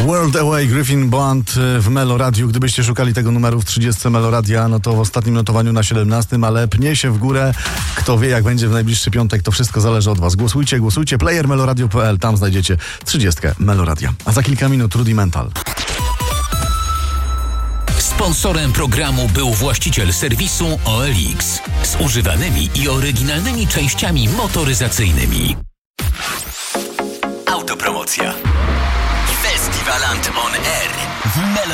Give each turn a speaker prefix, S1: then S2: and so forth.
S1: World Away, Griffin Band w Meloradiu. Gdybyście szukali tego numeru w 30 Meloradia, no to w ostatnim notowaniu na 17, ale pnie się w górę. Kto wie, jak będzie w najbliższy piątek, to wszystko zależy od was. Głosujcie, playermeloradio.pl, tam znajdziecie 30 Meloradia. A za kilka minut Rudimental.
S2: Sponsorem programu był właściciel serwisu OLX z używanymi i oryginalnymi częściami motoryzacyjnymi. Autopromocja. Festiwaland on Air w Melo